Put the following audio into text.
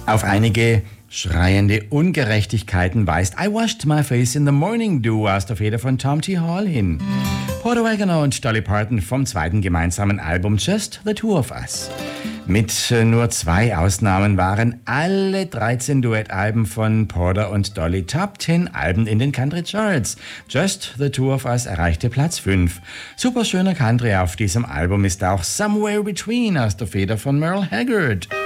Auf einige schreiende Ungerechtigkeiten weist I Washed My Face in the Morning Dew aus der Feder von Tom T. Hall hin. Porter Wagoner und Dolly Parton vom zweiten gemeinsamen Album Just the Two of Us. Mit nur 2 Ausnahmen waren alle 13 Duettalben von Porter und Dolly Top 10 Alben in den Country Charts. Just the Two of Us erreichte Platz 5. Superschöner Country auf diesem Album ist auch Somewhere Between aus der Feder von Merle Haggard.